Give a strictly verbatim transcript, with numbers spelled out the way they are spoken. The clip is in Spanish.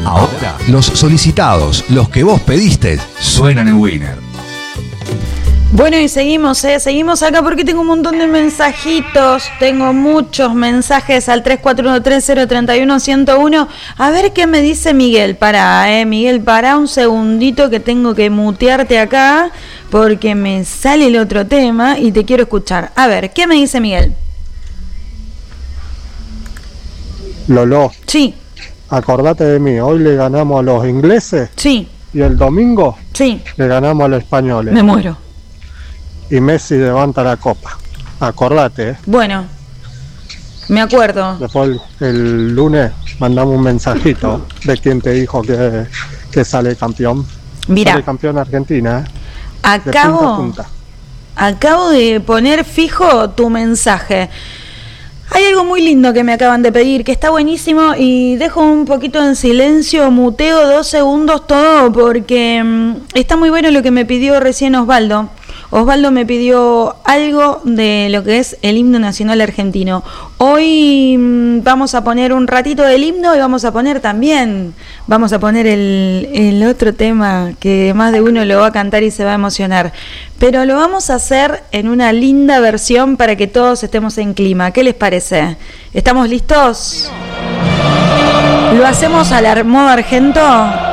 Ahora, los solicitados, los que vos pediste, suenan en Winner. Bueno, y seguimos, ¿eh? Seguimos acá porque tengo un montón de mensajitos. Tengo muchos mensajes al tres cuatro uno tres cero tres uno uno cero uno. A ver qué me dice Miguel. Pará, ¿eh? Miguel, pará un segundito que tengo que mutearte acá porque me sale el otro tema y te quiero escuchar. A ver, ¿qué me dice Miguel? Lolo. Sí. Acordate de mí, hoy le ganamos a los ingleses. Sí. Y el domingo sí. le ganamos a los españoles. Me muero. Y Messi levanta la copa. Acordate, ¿eh? Bueno, me acuerdo. Después el, el lunes mandamos un mensajito de quién te dijo que, que sale campeón. Mira. Sale campeón Argentina, ¿eh? Acabo, de punta a punta. Acabo de poner fijo tu mensaje. Hay algo muy lindo que me acaban de pedir, que está buenísimo, y dejo un poquito en silencio, muteo dos segundos todo, porque mmm, está muy bueno lo que me pidió recién Osvaldo. Osvaldo me pidió algo de lo que es el himno nacional argentino. Hoy mmm, vamos a poner un ratito del himno y vamos a poner también, vamos a poner el, el otro tema que más de uno lo va a cantar y se va a emocionar. Pero lo vamos a hacer en una linda versión para que todos estemos en clima. ¿Qué les parece? ¿Estamos listos? ¿Lo hacemos al modo argento?